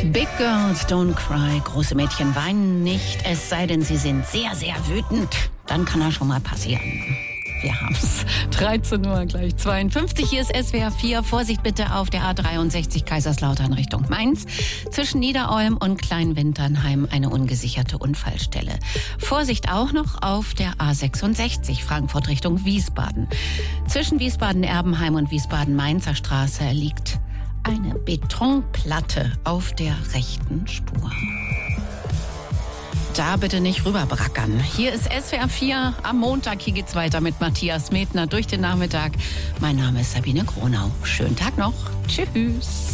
Big Girls Don't Cry. Große Mädchen weinen nicht, es sei denn, sie sind sehr, sehr wütend. Dann kann das schon mal passieren. Wir haben's. 13 Uhr gleich 52. Hier ist SWR 4. Vorsicht bitte auf der A63 Kaiserslautern Richtung Mainz. Zwischen Niederolm und Kleinwinternheim eine ungesicherte Unfallstelle. Vorsicht auch noch auf der A66 Frankfurt Richtung Wiesbaden. Zwischen Wiesbaden-Erbenheim und Wiesbaden-Mainzer Straße liegt eine Betonplatte auf der rechten Spur. Da bitte nicht rüberbrackern. Hier ist SWR 4 am Montag. Hier geht's weiter mit Matthias Medner durch den Nachmittag. Mein Name ist Sabine Gronau. Schönen Tag noch. Tschüss.